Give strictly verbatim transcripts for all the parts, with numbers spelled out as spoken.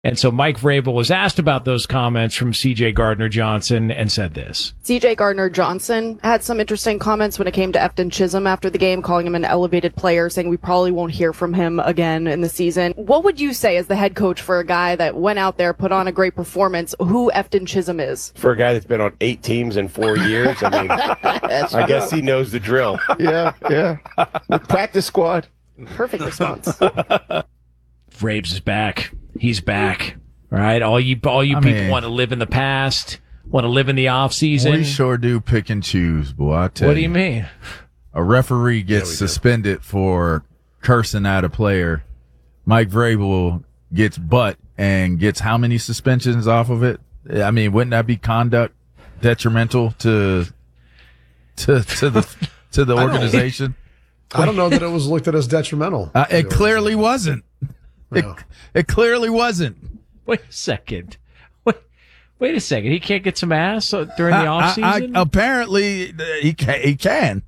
And so Mike Vrabel was asked about those comments from C J Gardner-Johnson and said this. C J Gardner-Johnson had some interesting comments when it came to Efton Chisholm after the game, calling him an elevated player, saying we probably won't hear from him again in the season. What would you say as the head coach for a guy that went out there, put on a great performance, who Efton Chisholm is? For a guy that's been on eight teams in four years, I mean, I guess he knows the drill. Yeah, yeah. Practice squad. Perfect response. Vrabes is back. He's back. All right. All you all you I people mean, want to live in the past, want to live in the off season. We sure do pick and choose, boy. I tell What do you. you mean? A referee gets Yeah, we do. suspended for cursing at a player. Mike Vrabel gets butt and gets how many suspensions off of it? I mean, wouldn't that be conduct detrimental to to to the to the I don't- organization? I don't know that it was looked at as detrimental. Uh, it clearly wasn't. It, No. it clearly wasn't. Wait a second. Wait, wait a second. He can't get some ass uh, during the I- off I- I- season. apparently, uh, he can. He can.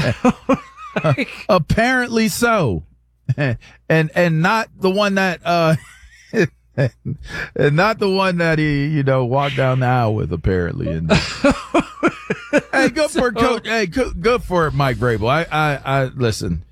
Uh, apparently so, and and not the one that uh, and not the one that he you know walked down the aisle with. Apparently, and hey, good for coach. Hey, good, good for Mike Vrabel. I I, I listen.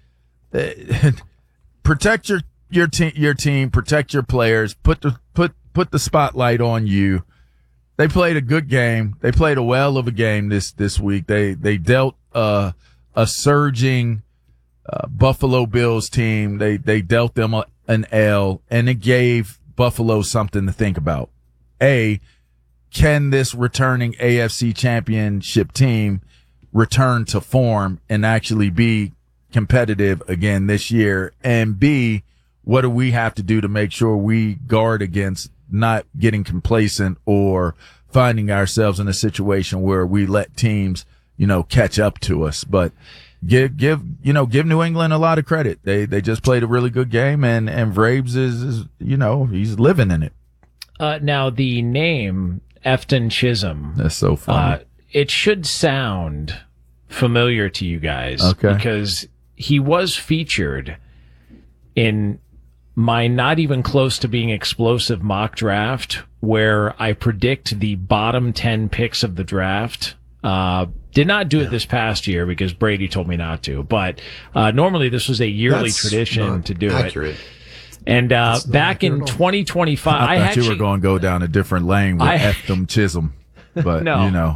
Protect your your team. Your team. Protect your players. Put the put put the spotlight on you. They played a good game. They played a well of a game this this week. They they dealt uh, a surging uh, Buffalo Bills team. They they dealt them a, an L, and it gave Buffalo something to think about. A, can this returning A F C Championship team return to form and actually be competitive again this year? And B, what do we have to do to make sure we guard against not getting complacent or finding ourselves in a situation where we let teams, you know, catch up to us? But give, give, you know, give New England a lot of credit. They, they just played a really good game, and, and Vrabes is, is, you know, he's living in it. Uh, now, the name Efton Chisholm, That's so funny. uh, it should sound familiar to you guys. Okay. Because he was featured in my not even close to being explosive mock draft, where I predict the bottom ten picks of the draft. Uh, did not do it this past year because Brady told me not to, but uh, normally this was a yearly That's tradition not to do accurate. it. And uh, That's not back accurate in at all. twenty twenty-five, I I, thought actually, you were going to go down a different lane with I- Efton Chisholm, but No. you know,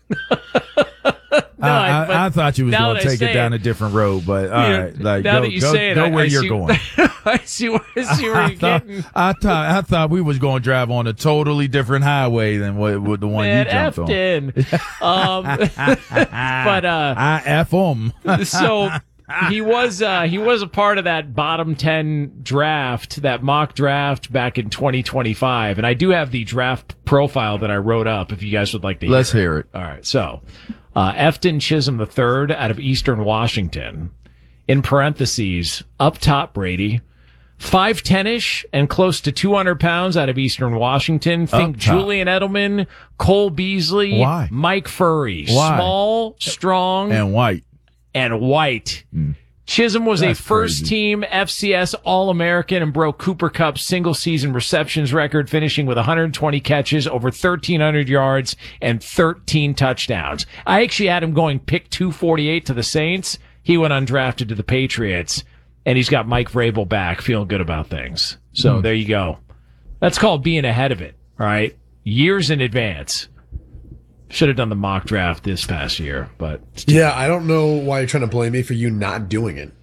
No, I, but I, I thought you was now going that to I take say it down it- a different road. But all Yeah, right, like now go, that you go, say it, go I- where I you're see- going. I see where, I see where I you're thought, getting. I thought I thought we was going to drive on a totally different highway than what, what the one Man, you jumped on. effed in. Um, but uh, I f them. so he was uh, he was a part of that bottom ten draft, that mock draft back in twenty twenty-five, and I do have the draft profile that I wrote up. If you guys would like to, Let's hear hear it. All right, so uh, Efton Chisholm the third out of Eastern Washington. In parentheses, up top Brady, five ten-ish and close to two hundred pounds out of Eastern Washington. Think Up top. Julian Edelman, Cole Beasley, Why? Mike Furry. Why? Small, strong, And white. and white. Chisholm was That's a first crazy. team F C S All-American and broke Cooper Cup's single season receptions record, finishing with one hundred twenty catches, over thirteen hundred yards, and thirteen touchdowns. I actually had him going pick two forty-eight to the Saints. He went undrafted to the Patriots, and he's got Mike Vrabel back, feeling good about things. So there you go. That's called being ahead of it, all right? Years in advance. Should have done the mock draft this past year, but Yeah, I don't know why you're trying to blame me for you not doing it.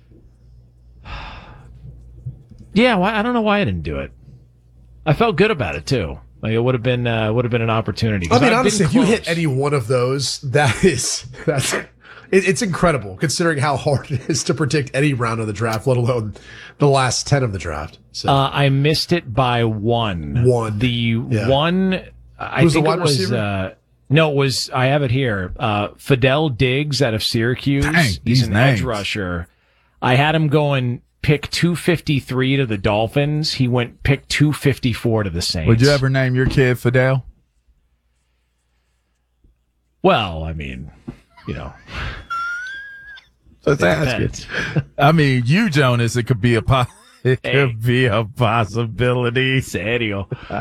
yeah, why, I don't know why I didn't do it. I felt good about it too. Like it would have been uh, would have been an opportunity. 'Cause I mean, I've been honestly, if you hit close. any one of those, that is that's it, it's incredible considering how hard it is to predict any round of the draft, let alone the last ten of the draft. So uh, I missed it by one. One. The Yeah. one. I Who's the think wide it was. receiver? Uh, no, it was. I have it here. Uh, Fidel Diggs out of Syracuse. Dang, He's these an names. edge rusher. I had him going pick two fifty-three to the Dolphins. He went pick two fifty-four to the Saints. Would you ever name your kid Fidel? Well, I mean, you know. Let's ask depends. it. I mean, you, Jonas, it could be a po- It could be a possibility. Serio.